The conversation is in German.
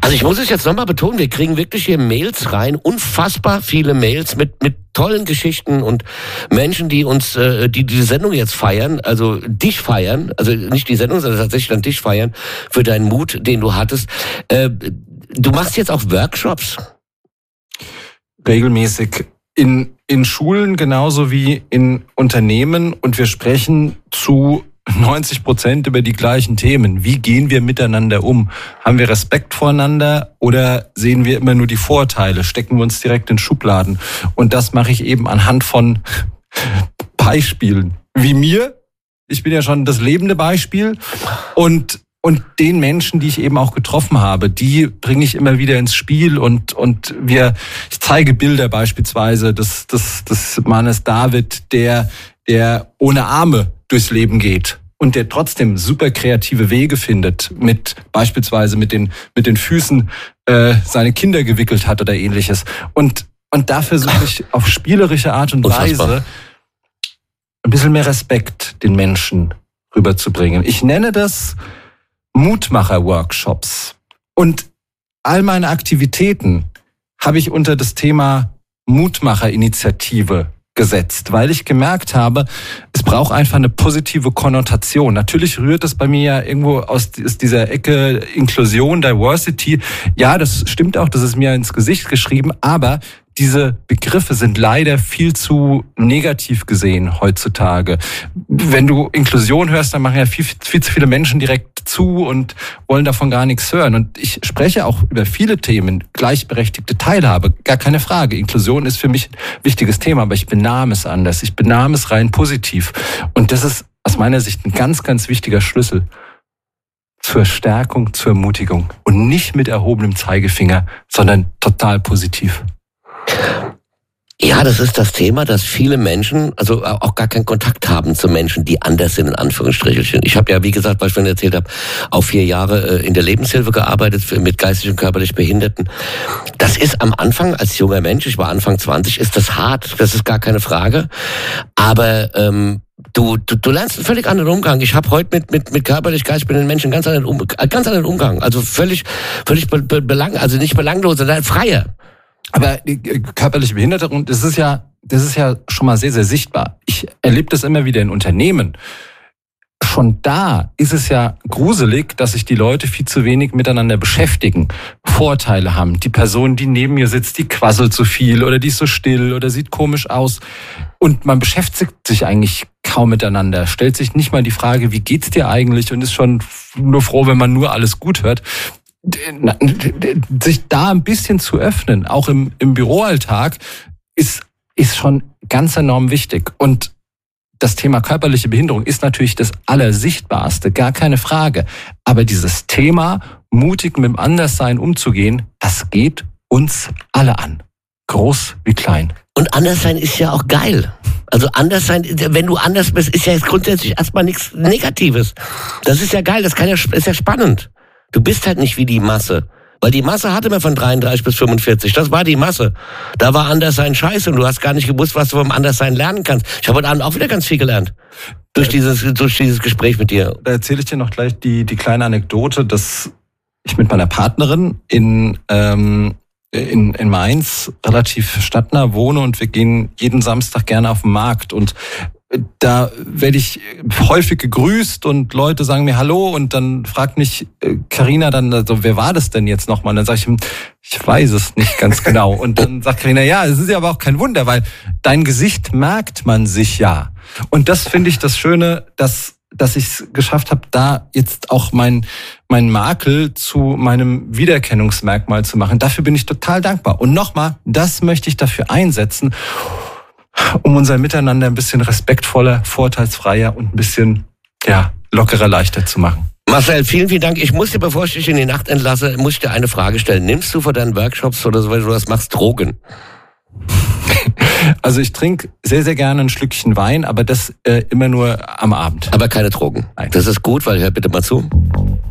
Also ich muss es jetzt nochmal betonen, wir kriegen wirklich hier Mails rein, unfassbar viele Mails mit tollen Geschichten und Menschen, die uns, die diese Sendung jetzt feiern, also dich feiern, also nicht die Sendung, sondern tatsächlich dann dich feiern für deinen Mut, den du hattest. Du machst jetzt auch Workshops? Regelmäßig in Schulen genauso wie in Unternehmen, und wir sprechen zu 90% über die gleichen Themen. Wie gehen wir miteinander um? Haben wir Respekt voreinander oder sehen wir immer nur die Vorteile? Stecken wir uns direkt in Schubladen? Und das mache ich eben anhand von Beispielen. Wie mir. Ich bin ja schon das lebende Beispiel. Und den Menschen, die ich eben auch getroffen habe, die bringe ich immer wieder ins Spiel und ich zeige Bilder beispielsweise des Mannes David, der ohne Arme durchs Leben geht und der trotzdem super kreative Wege findet, beispielsweise mit den Füßen seine Kinder gewickelt hat oder ähnliches. Und da versuche ich auf spielerische Art und Weise ein bisschen mehr Respekt den Menschen rüberzubringen. Ich nenne das Mutmacher-Workshops. Und all meine Aktivitäten habe ich unter das Thema Mutmacher-Initiative gesetzt, weil ich gemerkt habe, es braucht einfach eine positive Konnotation. Natürlich rührt es bei mir ja irgendwo aus dieser Ecke Inklusion, Diversity. Ja, das stimmt auch, das ist mir ins Gesicht geschrieben, aber diese Begriffe sind leider viel zu negativ gesehen heutzutage. Wenn du Inklusion hörst, dann machen ja viel zu viele Menschen direkt zu und wollen davon gar nichts hören. Und ich spreche auch über viele Themen, gleichberechtigte Teilhabe, gar keine Frage. Inklusion ist für mich ein wichtiges Thema, aber ich benahme es anders. Ich benahme es rein positiv. Und das ist aus meiner Sicht ein ganz, ganz wichtiger Schlüssel zur Stärkung, zur Ermutigung. Und nicht mit erhobenem Zeigefinger, sondern total positiv. Ja, das ist das Thema, dass viele Menschen, also auch gar keinen Kontakt haben zu Menschen, die anders sind, in Anführungsstrichen. Ich habe ja, wie gesagt, was ich vorhin erzählt habe, auch 4 Jahre in der Lebenshilfe gearbeitet mit geistig und körperlich Behinderten. Das ist am Anfang, als junger Mensch, ich war Anfang 20, ist das hart, das ist gar keine Frage. Aber du lernst einen völlig anderen Umgang. Ich habe heute mit körperlich geistig behinderten Menschen einen ganz anderen Umgang. Also völlig also nicht belanglos, sondern freier. Aber die körperliche Behinderung, das ist ja schon mal sehr, sehr sichtbar. Ich erlebe das immer wieder in Unternehmen. Schon da ist es ja gruselig, dass sich die Leute viel zu wenig miteinander beschäftigen, Vorteile haben. Die Person, die neben mir sitzt, die quasselt zu viel oder die ist so still oder sieht komisch aus. Und man beschäftigt sich eigentlich kaum miteinander, stellt sich nicht mal die Frage, wie geht's dir eigentlich, und ist schon nur froh, wenn man nur alles gut hört. Sich da ein bisschen zu öffnen, auch im Büroalltag, ist schon ganz enorm wichtig. Und das Thema körperliche Behinderung ist natürlich das Allersichtbarste, gar keine Frage. Aber dieses Thema, mutig mit dem Anderssein umzugehen, das geht uns alle an. Groß wie klein. Und Anderssein ist ja auch geil. Also Anderssein, wenn du anders bist, ist ja jetzt grundsätzlich erstmal nichts Negatives. Das ist ja geil, ist ja spannend. Du bist halt nicht wie die Masse. Weil die Masse hatte man von 33 bis 45. Das war die Masse. Da war Anderssein scheiße und du hast gar nicht gewusst, was du vom Anderssein lernen kannst. Ich habe heute Abend auch wieder ganz viel gelernt. Durch dieses Gespräch mit dir. Da erzähle ich dir noch gleich die kleine Anekdote, dass ich mit meiner Partnerin in Mainz relativ stadtnah wohne und wir gehen jeden Samstag gerne auf den Markt, und da werde ich häufig gegrüßt und Leute sagen mir Hallo, und dann fragt mich Carina dann, also wer war das denn jetzt nochmal? Und dann sage ich weiß es nicht ganz genau. Und dann sagt Carina, ja, es ist ja aber auch kein Wunder, weil dein Gesicht merkt man sich ja. Und das finde ich das Schöne, dass ich es geschafft habe, da jetzt auch mein Makel zu meinem Wiedererkennungsmerkmal zu machen. Dafür bin ich total dankbar. Und nochmal, das möchte ich dafür einsetzen, um unser Miteinander ein bisschen respektvoller, vorteilsfreier und ein bisschen lockerer, leichter zu machen. Marcel, vielen, vielen Dank. Ich muss dir, bevor ich dich in die Nacht entlasse, muss ich dir eine Frage stellen. Nimmst du vor deinen Workshops oder so, weil du das machst, Drogen? Also ich trinke sehr, sehr gerne ein Schlückchen Wein, aber das immer nur am Abend. Aber keine Drogen. Nein. Das ist gut, weil hör bitte mal zu.